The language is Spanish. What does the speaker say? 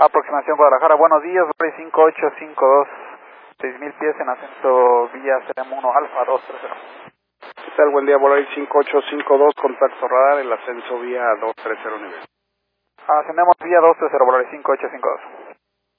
Aproximación Guadalajara, buenos días, Volaris 5852, 6000 pies en ascenso vía CM1 Alfa 230. ¿Qué tal? Buen día, Volaris 5852, contacto radar, el ascenso vía 230 nivel. Ascendemos vía 230, Volaris 5852.